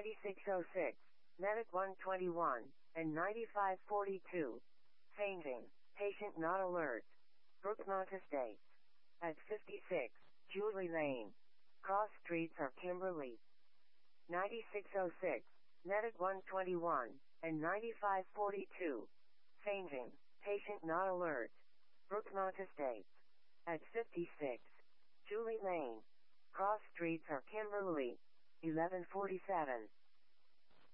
9606, Medic 121, and 9542. Fainting. Patient not alert. Brookmont Estates. At 56, Julie Lane. Cross streets are Kimberly. 9606, Medic 121, and 9542. Fainting. Patient not alert. Brookmont Estates. At 56, Julie Lane. Cross streets are Kimberly. 1147.